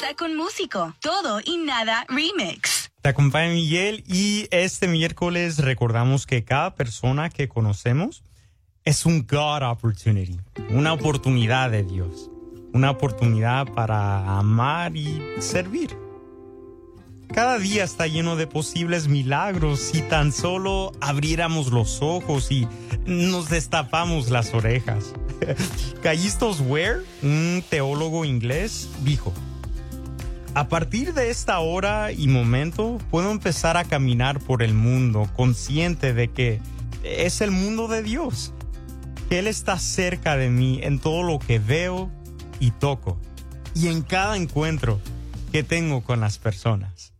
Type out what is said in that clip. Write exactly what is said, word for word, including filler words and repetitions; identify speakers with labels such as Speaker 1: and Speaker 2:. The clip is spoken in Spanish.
Speaker 1: Salsa con Músico. Todo y nada remix.
Speaker 2: Te acompaña Miguel y este miércoles recordamos que cada persona que conocemos es un God opportunity, una oportunidad de Dios, una oportunidad para amar y servir. Cada día está lleno de posibles milagros si tan solo abriéramos los ojos y nos destapamos las orejas. Callistus Ware, un teólogo inglés, dijo: a partir de esta hora y momento puedo empezar a caminar por el mundo consciente de que es el mundo de Dios, que Él está cerca de mí en todo lo que veo y toco y en cada encuentro que tengo con las personas.